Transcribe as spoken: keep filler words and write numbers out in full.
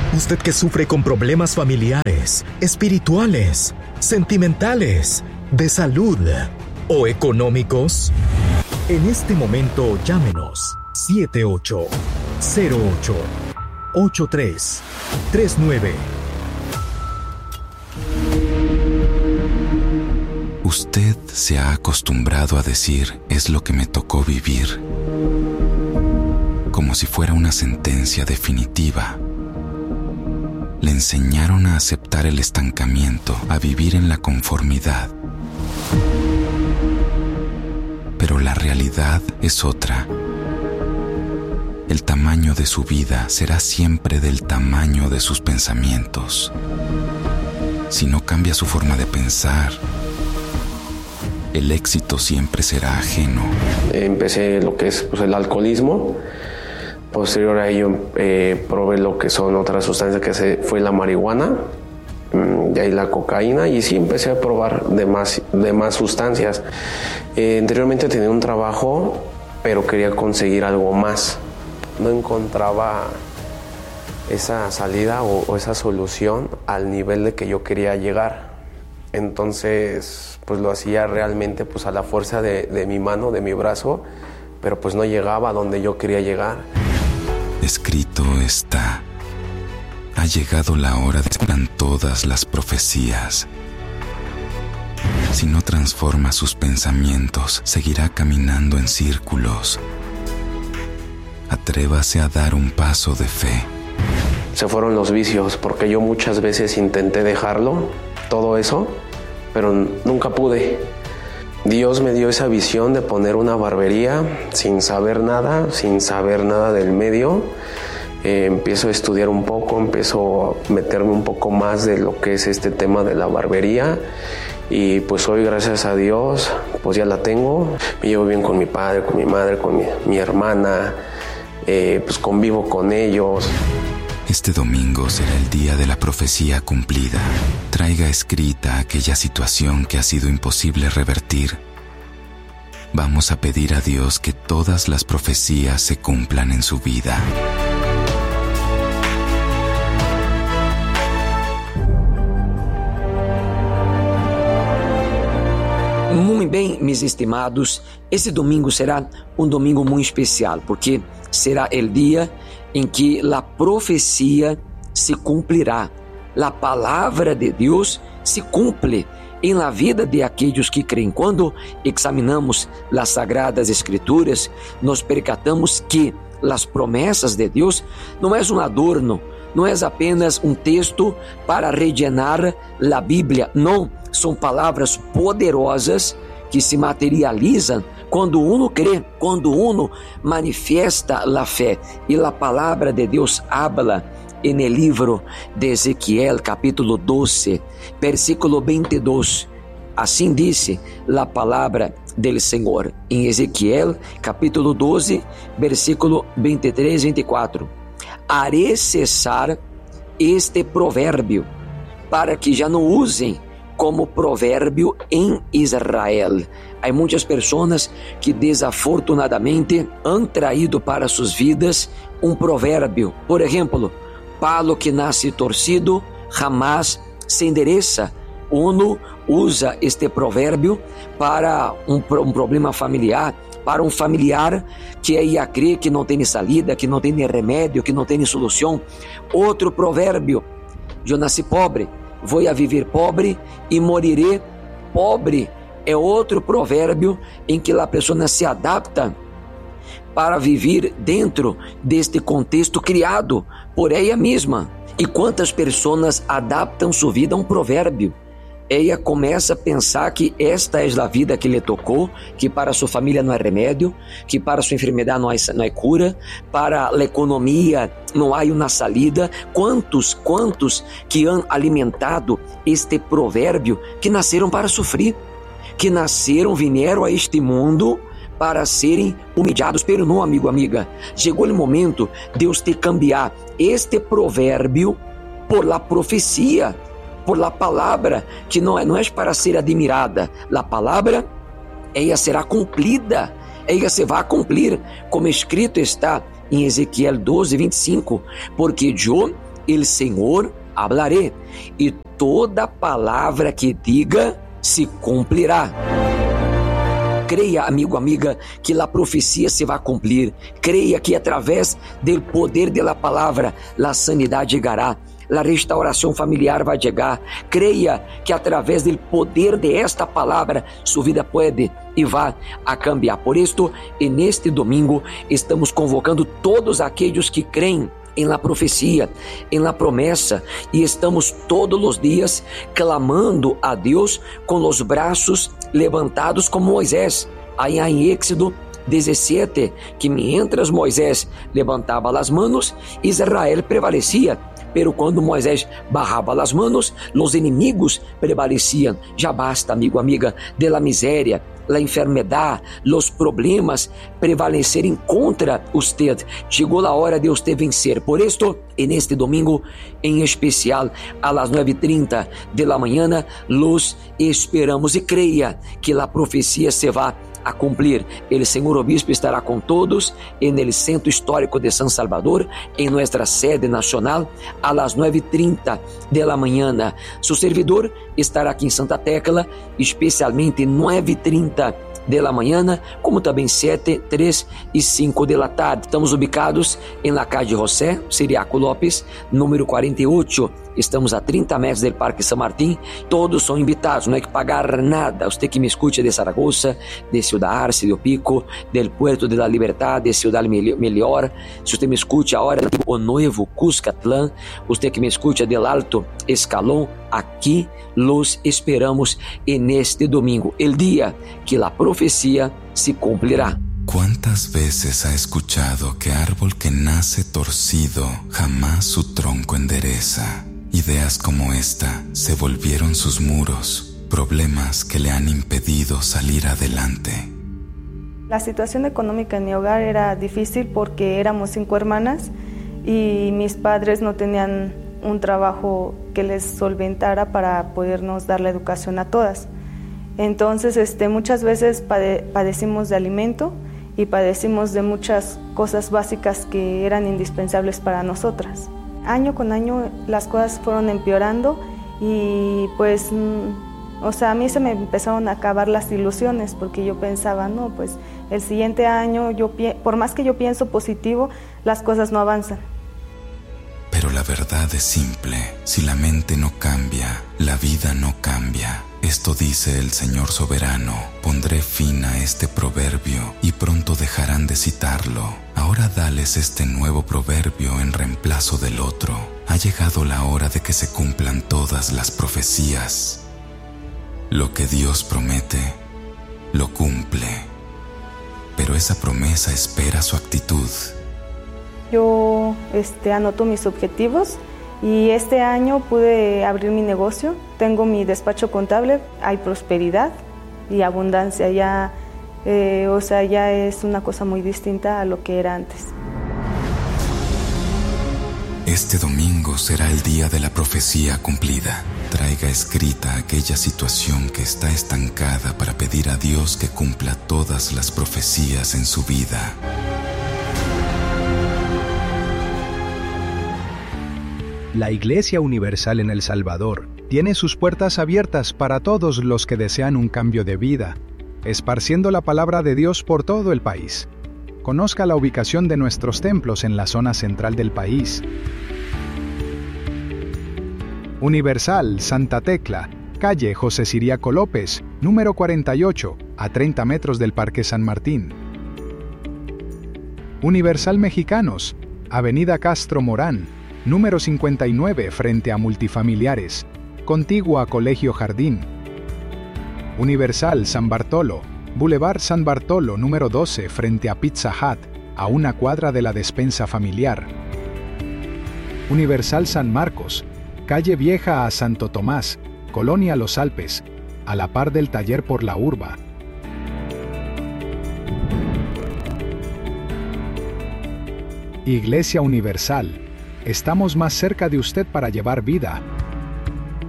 Usted que sufre con problemas familiares, espirituales, sentimentales, de salud o económicos. En este momento llámenos siete ocho cero ocho ocho tres tres nueve. Usted se ha acostumbrado a decir es lo que me tocó vivir, como si fuera una sentencia definitiva. Le enseñaron a aceptar el estancamiento, a vivir en la conformidad. Pero la realidad es otra. El tamaño de su vida será siempre del tamaño de sus pensamientos. Si no cambia su forma de pensar, el éxito siempre será ajeno. Empecé lo que es pues, el alcoholismo. Posterior a ello eh, probé lo que son otras sustancias, que se, fue la marihuana, mmm, de ahí la cocaína, y sí empecé a probar de más, de más sustancias. Eh, anteriormente tenía un trabajo, pero quería conseguir algo más. No encontraba esa salida o, o esa solución al nivel de que yo quería llegar. Entonces, pues lo hacía realmente pues, a la fuerza de, de mi mano, de mi brazo, pero pues no llegaba a donde yo quería llegar. Escrito está: ha llegado la hora de que todas las profecías. Si no transforma sus pensamientos, seguirá caminando en círculos. Atrévase a dar un paso de fe. Se fueron los vicios, porque yo muchas veces intenté dejarlo, todo eso, pero nunca pude. Dios me dio esa visión de poner una barbería sin saber nada, sin saber nada del medio. Eh, empiezo a estudiar un poco, empiezo a meterme un poco más de lo que es este tema de la barbería. Y pues hoy, gracias a Dios, pues ya la tengo. Me llevo bien con mi padre, con mi madre, con mi, mi hermana. Eh, pues convivo con ellos. Este domingo será el día de la profecía cumplida. Traiga escrita aquella situación que ha sido imposible revertir. Vamos a pedir a Dios que todas las profecías se cumplan en su vida. Muito bem, meus estimados, esse domingo será um domingo muito especial, porque será o dia em que a profecia se cumprirá. A palavra de Deus se cumpre em la vida de aqueles que creem. Quando examinamos as Sagradas Escrituras, nos percatamos que as promessas de Deus não é um adorno, não é apenas um texto para rellenar a Bíblia. Não, são palavras poderosas que se materializam quando uno crê, quando uno manifesta a fé. E a palavra de Deus habla en el livro de Ezequiel, capítulo doze, versículo vinte e dois. Assim disse a palavra del Senhor em Ezequiel, capítulo doze, versículo vinte e três, vinte e quatro. Haré cessar este provérbio, para que já não usem como provérbio em Israel. Há muitas pessoas que desafortunadamente han traído para suas vidas um provérbio. Por exemplo, palo que nasce torcido jamás se endereça. Uno usa este provérbio para um, um problema familiar, para um familiar que ella crê que não tem salida, que não tem remédio, que não tem solução. Outro provérbio: eu nasci pobre, vou a viver pobre e moriré pobre. É outro provérbio em que a pessoa se adapta para viver dentro deste contexto criado por ela mesma. E quantas pessoas adaptam sua vida a um provérbio? Ela começa a pensar que esta é a vida que lhe tocou, que para sua família não há remédio, que para sua enfermidade não há, não há cura, para a economia não há uma salida. Quantos, quantos que han alimentado este provérbio, que nasceram para sofrer, que nasceram, vieram a este mundo para serem humilhados. Pero não, amigo, amiga, chegou o momento de Deus te cambiar este provérbio por la profecia, por la palavra, que não é, não é para ser admirada. La palavra, ela será cumprida, ela se vai cumprir, como escrito está em Ezequiel doze, vinte e cinco, porque eu el Senhor hablaré, e toda palavra que diga se cumprirá. Creia, amigo, amiga, que a profecia se vai cumprir. Creia que através do poder da palavra, a sanidade chegará. A restauração familiar vai chegar. Creia que através do poder de esta palavra, sua vida pode e vai a cambiar. Por isto, neste domingo, estamos convocando todos aqueles que creem em la profecia, em la promessa, e estamos todos os dias clamando a Deus com os braços levantados como Moisés. Aí em Éxodo dezessete, que mientras Moisés levantava as manos, Israel prevalecia. Pero quando Moisés barrava as manos, os inimigos prevaleciam. Já basta, amigo, amiga, de la miséria, la enfermedade, los problemas prevalecerem contra usted. Chegou a hora de usted vencer. Por isto, en este domingo, em especial, a las nueve e trinta de la mañana, los esperamos e creia que a profecia se vai a cumprir. El Senhor Obispo estará com todos en el Centro Histórico de San Salvador, em nuestra sede nacional, a las nueve e trinta de la mañana. Su servidor estará aqui em Santa Tecla, especialmente nueve e trinta de la mañana, como também sete, três e cinco de la tarde. Estamos ubicados em la calle José Ciriaco Lopes, número quarenta e oito. Estamos a trinta metros do Parque São Martín. Todos são invitados, não é que pagar nada. Você que me escute de Zaragoza, de Ciudad Arce, de Pico, del Puerto de la Libertad, de Ciudad Melior. Se você me escute agora o Nuevo Cuscatlán, você que me escute del Alto Escalón, aqui los esperamos en este domingo, el día que la profecía se cumplirá. ¿Cuántas veces ha escuchado que árbol que nace torcido jamás su tronco endereza? Ideas como esta se volvieron sus muros, problemas que le han impedido salir adelante. La situación económica en mi hogar era difícil porque éramos cinco hermanas y mis padres no tenían un trabajo que les solventara para podernos dar la educación a todas. Entonces, este, muchas veces pade- padecimos de alimento y padecimos de muchas cosas básicas que eran indispensables para nosotras. Año con año las cosas fueron empeorando y pues, o sea, a mí se me empezaron a acabar las ilusiones porque yo pensaba, no, pues el siguiente año, yo por más que yo pienso positivo, las cosas no avanzan. Pero la verdad es simple, si la mente no cambia, la vida no cambia. Esto dice el Señor soberano, pondré fin a este proverbio y pronto dejarán de citarlo. Ahora dales este nuevo proverbio en reemplazo del otro. Ha llegado la hora de que se cumplan todas las profecías. Lo que Dios promete, lo cumple. Pero esa promesa espera su actitud. Yo este, anoto mis objetivos y este año pude abrir mi negocio. Tengo mi despacho contable, hay prosperidad y abundancia. Ya, eh, o sea, ya es una cosa muy distinta a lo que era antes. Este domingo será el día de la profecía cumplida. Traiga escrita aquella situación que está estancada para pedir a Dios que cumpla todas las profecías en su vida. La Iglesia Universal en El Salvador tiene sus puertas abiertas para todos los que desean un cambio de vida, esparciendo la palabra de Dios por todo el país. Conozca la ubicación de nuestros templos en la zona central del país. Universal Santa Tecla, calle José Ciriaco López, número cuarenta y ocho, a treinta metros del Parque San Martín. Universal Mexicanos, avenida Castro Morán, número cincuenta y nueve frente a Multifamiliares, contiguo a Colegio Jardín. Universal San Bartolo, Boulevard San Bartolo número doce frente a Pizza Hut, a una cuadra de la despensa familiar. Universal San Marcos, calle Vieja a Santo Tomás, Colonia Los Alpes, a la par del taller por la Urba. Iglesia Universal, estamos más cerca de usted para llevar vida.